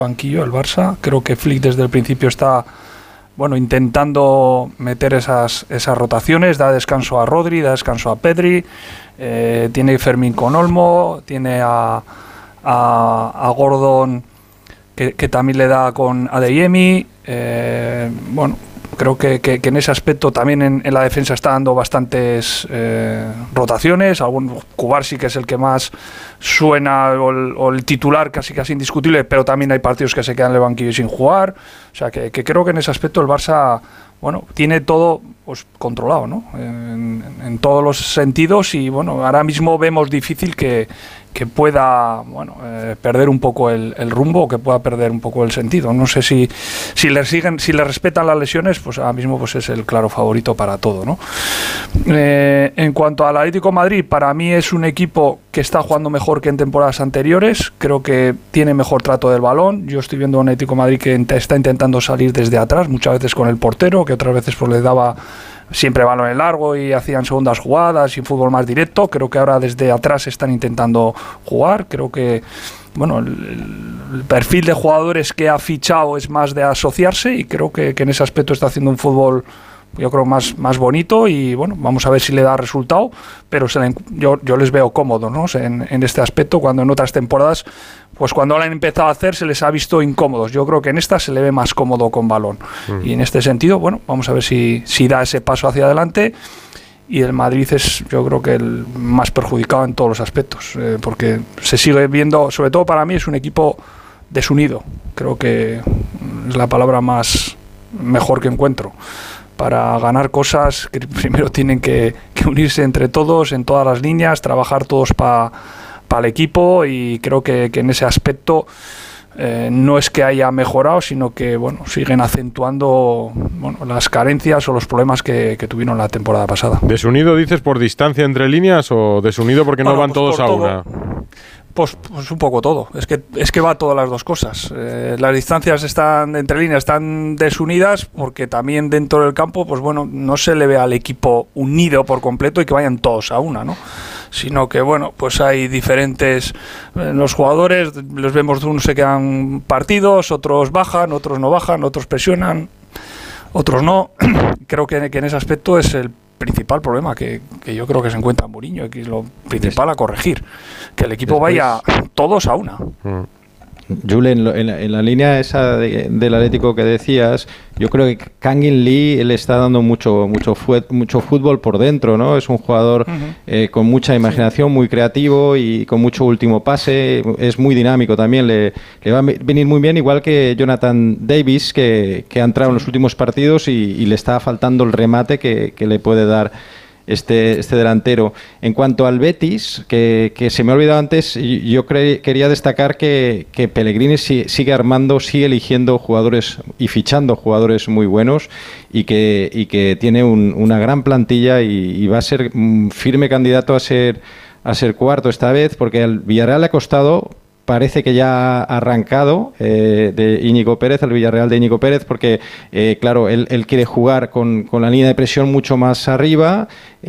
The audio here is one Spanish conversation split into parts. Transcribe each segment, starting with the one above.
banquillo el Barça. Creo que Flick desde el principio está intentando meter esas rotaciones, da descanso a Rodri, da descanso a Pedri, tiene Fermín con Olmo, tiene a Gordon que también le da con Adeyemi. Creo que en ese aspecto también en la defensa está dando bastantes rotaciones. Cubarsí, que es el que más suena, o el titular casi indiscutible, pero también hay partidos que se quedan en el banquillo sin jugar. O sea, que creo que en ese aspecto el Barça tiene todo controlado, ¿no? En todos los sentidos, y ahora mismo vemos difícil que pueda perder un poco el rumbo, o que pueda perder un poco el sentido. No sé si le respetan las lesiones, pues ahora mismo es el claro favorito para todo, ¿no? En cuanto al Atlético de Madrid, para mí es un equipo que está jugando mejor que en temporadas anteriores. Creo que tiene mejor trato del balón. Yo estoy viendo a un Atlético de Madrid que está intentando salir desde atrás, muchas veces con el portero, que otras veces le daba siempre balón en largo y hacían segundas jugadas y fútbol más directo. Creo que ahora desde atrás están intentando jugar. Creo que el perfil de jugadores que ha fichado es más de asociarse, y creo que en ese aspecto está haciendo un fútbol, yo creo, más bonito, y vamos a ver si le da resultado, pero yo les veo cómodos, ¿no? En este aspecto, cuando en otras temporadas, pues cuando lo han empezado a hacer, se les ha visto incómodos. Yo creo que en esta se le ve más cómodo con balón. Y en este sentido, vamos a ver si da ese paso hacia adelante. Y el Madrid es, yo creo, que el más perjudicado en todos los aspectos, porque se sigue viendo, sobre todo para mí, es un equipo desunido. Creo que es la palabra mejor que encuentro. Para ganar cosas, que primero tienen que unirse entre todos, en todas las líneas, trabajar todos para el equipo, y creo que en ese aspecto no es que haya mejorado, sino que siguen acentuando las carencias o los problemas que tuvieron la temporada pasada. ¿Desunido dices por distancia entre líneas, o desunido porque no van todos a una? Pues un poco todo. Es que va todas las dos cosas. Las distancias entre líneas están desunidas, porque también dentro del campo, no se le ve al equipo unido por completo y que vayan todos a una, ¿no? Sino que pues hay diferentes, los jugadores los vemos, unos se quedan partidos, otros bajan, otros no bajan, otros presionan, otros no. Creo que en ese aspecto es el principal problema que yo creo que se encuentra en Mourinho, que es lo principal a corregir, que el equipo vaya todos a una. Julen, en la línea esa del Atlético que decías, yo creo que Kangin Lee le está dando mucho fútbol por dentro, ¿no? Es un jugador con mucha imaginación, muy creativo y con mucho último pase. Es muy dinámico también, le va a venir muy bien, igual que Jonathan Davis, que ha entrado en los últimos partidos y le está faltando el remate que le puede dar este delantero. En cuanto al Betis, que se me ha olvidado antes, yo quería destacar que Pellegrini sigue eligiendo jugadores y fichando jugadores muy buenos, y que tiene una gran plantilla, y va a ser un firme candidato a ser cuarto esta vez, porque al Villarreal le ha costado. Parece que ya ha arrancado de Íñigo Pérez, el Villarreal de Íñigo Pérez, porque, claro, él quiere jugar con la línea de presión mucho más arriba,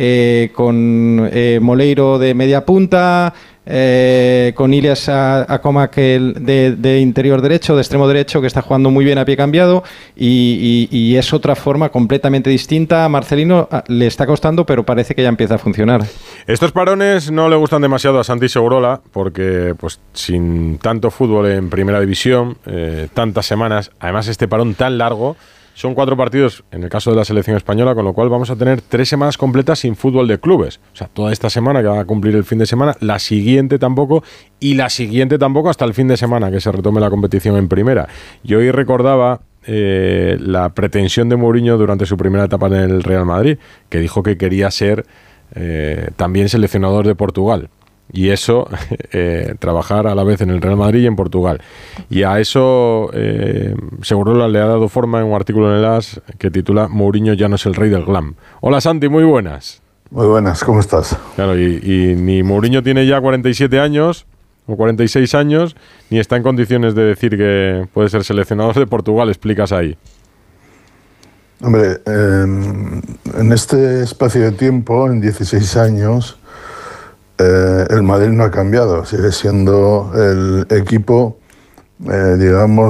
con Moleiro de media punta, con Ilias Akoma, que de interior derecho, de extremo derecho, que está jugando muy bien a pie cambiado, y es otra forma completamente distinta. A Marcelino le está costando, pero parece que ya empieza a funcionar. Estos parones no le gustan demasiado a Santi Segurola, porque pues sin tanto fútbol en primera división, tantas semanas, además este parón tan largo, son 4 partidos en el caso de la selección española, con lo cual vamos a tener 3 semanas completas sin fútbol de clubes. O sea, toda esta semana que va a cumplir el fin de semana, la siguiente tampoco, y la siguiente tampoco hasta el fin de semana que se retome la competición en primera. Y hoy recordaba la pretensión de Mourinho durante su primera etapa en el Real Madrid, que dijo que quería ser también seleccionador de Portugal. Y eso, trabajar a la vez en el Real Madrid y en Portugal. Y a eso Segurola le ha dado forma en un artículo en el AS que titula "Mourinho ya no es el rey del glam". Hola Santi, muy buenas. Muy buenas, ¿cómo estás? Claro, y ni Mourinho tiene ya 47 años o 46 años, ni está en condiciones de decir que puede ser seleccionador de Portugal. Explicas ahí. Hombre, en este espacio de tiempo, en 16 años, el Madrid no ha cambiado, sigue siendo el equipo, digamos,